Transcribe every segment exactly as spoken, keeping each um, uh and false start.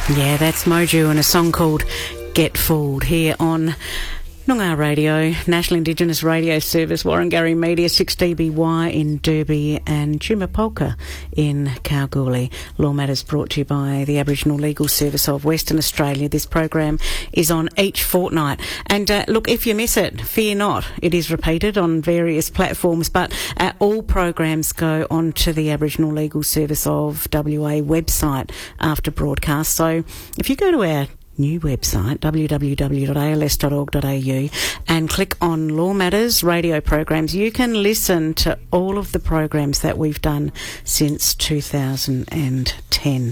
Yeah, that's Moju and a song called Get Fooled here on Noongar Radio, National Indigenous Radio Service, Warrangarri Media, six D B Y in Derby and Tumapolka in Kalgoorlie. Law Matters brought to you by the Aboriginal Legal Service of Western Australia. This program is on each fortnight. And uh, look, if you miss it, fear not. It is repeated on various platforms, but uh, all programs go onto the Aboriginal Legal Service of W A website after broadcast. So if you go to our new website, w w w dot a l s dot org dot a u, and click on Law Matters radio programs, you can listen to all of the programs that we've done since two thousand ten.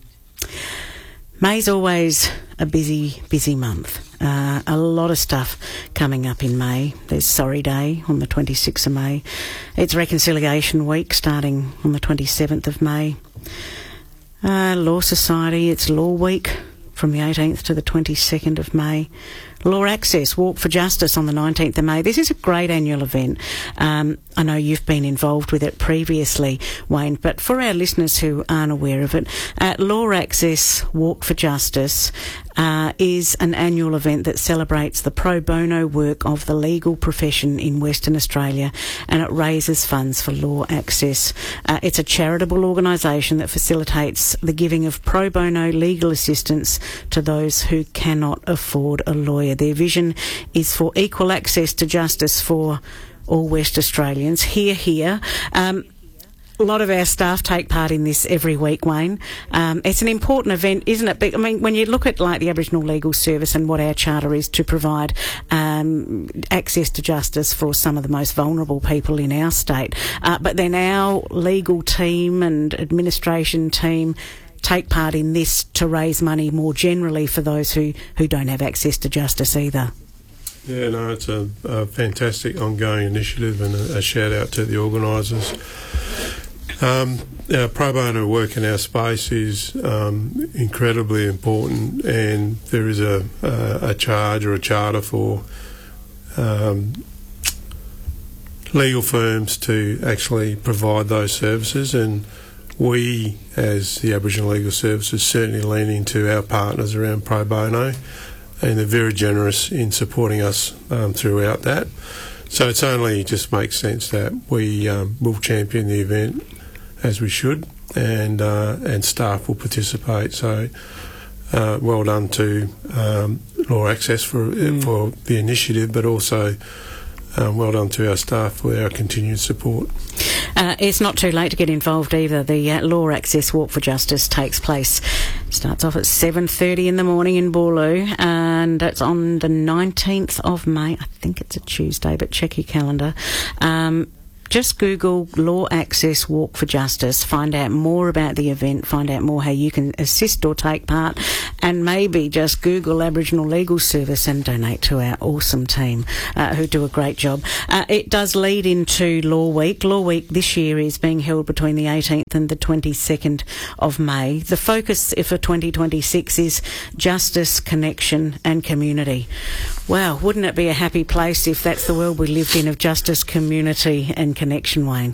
May's always a busy, busy month. Uh, a lot of stuff coming up in May. There's Sorry Day on the twenty-sixth of May. It's Reconciliation Week starting on the twenty-seventh of May. Uh, Law Society, it's Law Week from the eighteenth to the twenty-second of May. Law Access, Walk for Justice on the nineteenth of May. This is a great annual event. Um, I know you've been involved with it previously, Wayne, but for our listeners who aren't aware of it, uh, Law Access, Walk for Justice uh, is an annual event that celebrates the pro bono work of the legal profession in Western Australia, and it raises funds for Law Access. Uh, it's a charitable organisation that facilitates the giving of pro bono legal assistance to those who cannot afford a lawyer. Their vision is for equal access to justice for all West Australians. Hear, hear. Um, a lot of our staff take part in this every week, Wayne. Um, it's an important event, isn't it? I mean, when you look at like the Aboriginal Legal Service and what our charter is to provide um, access to justice for some of the most vulnerable people in our state, uh, but then our legal team and administration team take part in this to raise money more generally for those who, who don't have access to justice either. Yeah, no, it's a, a fantastic ongoing initiative, and a, a shout out to the organisers. Um, our pro bono work in our space is um, incredibly important, and there is a, a, a charge or a charter for um, legal firms to actually provide those services, and we, as the Aboriginal Legal Services, certainly lean into our partners around pro bono, and they're very generous in supporting us um, throughout that. So it's only just makes sense that we um, will champion the event as we should, and uh, and staff will participate. So uh, well done to um, Law Access for mm. for the initiative, but also Um, well done to our staff for our continued support. Uh, it's not too late to get involved either. The uh, Law Access Walk for Justice takes place, starts off at seven thirty in the morning in Boorloo, and it's on the nineteenth of May. I think it's a Tuesday, but check your calendar. Um, Just Google Law Access Walk for Justice, find out more about the event, find out more how you can assist or take part, and maybe just Google Aboriginal Legal Service and donate to our awesome team uh, who do a great job. Uh, it does lead into Law Week. Law Week this year is being held between the eighteenth and the twenty-second of May. The focus for twenty twenty-six is justice, connection and community. Wow, wouldn't it be a happy place if that's the world we lived in, of justice, community and connection, Wayne?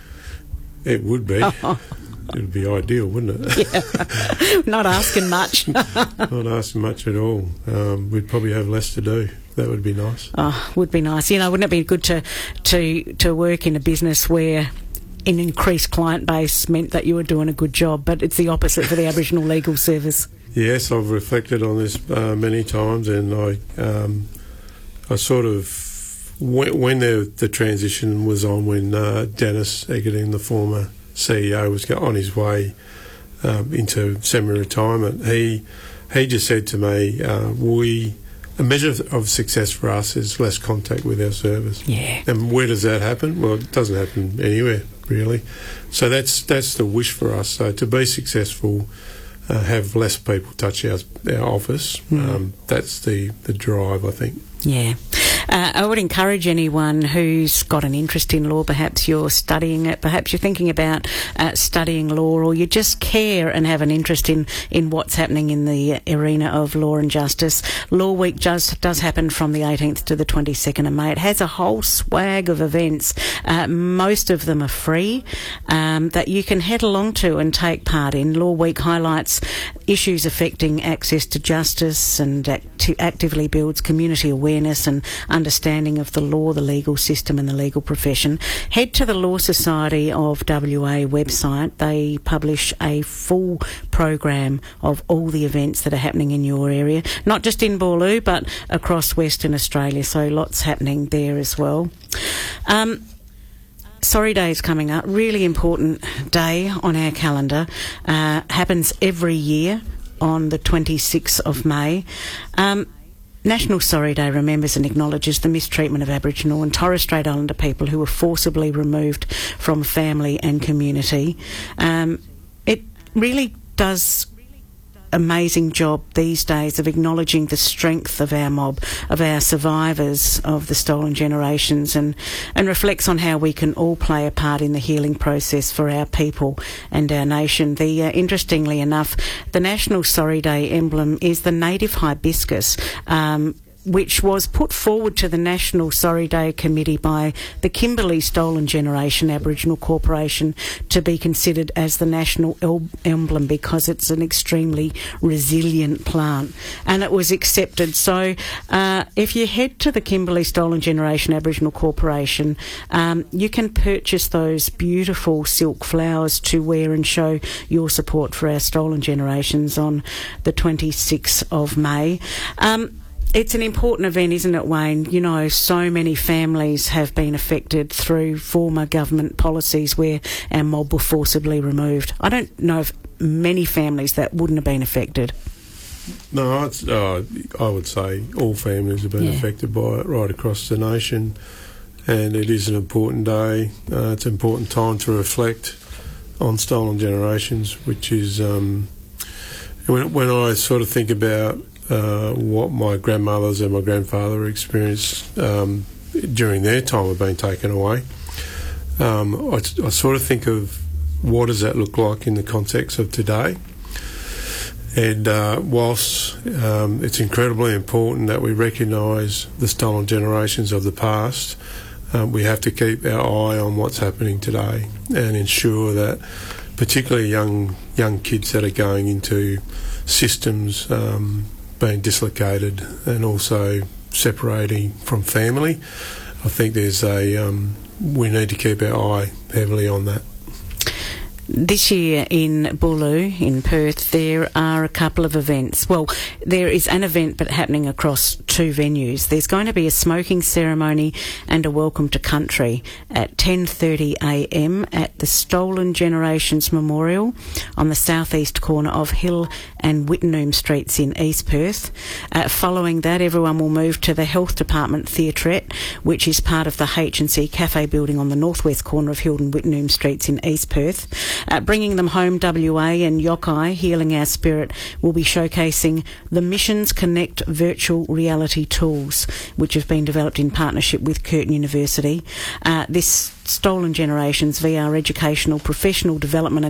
It would be. Oh. It would be ideal, wouldn't it? Yeah. Not asking much. Not asking much at all. Um, we'd probably have less to do. That would be nice. Oh, would be nice. You know, wouldn't it be good to to to work in a business where an increased client base meant that you were doing a good job, but it's the opposite for the Aboriginal Legal Service? Yes, I've reflected on this uh, many times, and I, um, I sort of, when, when the, the transition was on, when uh, Dennis Egerton, the former C E O, was on his way um, into semi-retirement, he he just said to me, uh, "We a measure of success for us is less contact with our service." Yeah. And where does that happen? Well, it doesn't happen anywhere really. So that's that's the wish for us. So to be successful. Uh, have less people touch our, our office. Mm. Um, that's the, the drive, I think. Yeah. Uh, I would encourage anyone who's got an interest in law, perhaps you're studying it, perhaps you're thinking about uh, studying law, or you just care and have an interest in, in what's happening in the arena of law and justice. Law Week just does happen from the eighteenth to the twenty-second of May. It has a whole swag of events. Uh, most of them are free, um, that you can head along to and take part in. Law Week highlights issues affecting access to justice and act- actively builds community awareness and understanding of the law, the legal system and the legal profession. Head to the Law Society of W A website. They publish a full program of all the events that are happening in your area, not just in Boorloo but across Western Australia, so lots happening there as well. Um, Sorry Day is coming up, really important day on our calendar, uh, happens every year on the twenty-sixth of May. Um, National Sorry Day remembers and acknowledges the mistreatment of Aboriginal and Torres Strait Islander people who were forcibly removed from family and community. Um, it really does amazing job these days of acknowledging the strength of our mob, of our survivors of the stolen generations, and, and reflects on how we can all play a part in the healing process for our people and our nation. The uh, interestingly enough, the National Sorry Day emblem is the native hibiscus, um, which was put forward to the National Sorry Day Committee by the Kimberley Stolen Generation Aboriginal Corporation to be considered as the national el- emblem because it's an extremely resilient plant, and it was accepted. So uh, if you head to the Kimberley Stolen Generation Aboriginal Corporation, um, you can purchase those beautiful silk flowers to wear and show your support for our stolen generations on the twenty-sixth of May. Um, It's an important event, isn't it, Wayne? You know, so many families have been affected through former government policies where our mob were forcibly removed. I don't know of many families that wouldn't have been affected. No, it's, uh, I would say all families have been yeah. affected by it right across the nation, and it is an important day. Uh, it's an important time to reflect on stolen generations, which is um, when, when I sort of think about Uh, what my grandmothers and my grandfather experienced um, during their time of being taken away. Um, I, I sort of think of what does that look like in the context of today. And uh, whilst um, it's incredibly important that we recognise the stolen generations of the past, um, we have to keep our eye on what's happening today and ensure that particularly young young kids that are going into systems um, being dislocated and also separating from family. I think there's a um, we need to keep our eye heavily on that. This year in Boorloo, in Perth, there are a couple of events. Well, there is an event but happening across two venues. There's going to be a smoking ceremony and a welcome to country at ten thirty a m at the Stolen Generations Memorial on the southeast corner of Hill and Wittenoom Streets in East Perth. Uh, following that, everyone will move to the Health Department Theatrette, which is part of the H and C Cafe building on the northwest corner of Hill and Wittenoom Streets in East Perth. Uh, Bringing Them Home W A and Yokai, Healing Our Spirit, will be showcasing the Missions Connect virtual reality tools, which have been developed in partnership with Curtin University. Uh, this Stolen Generations V R educational, professional development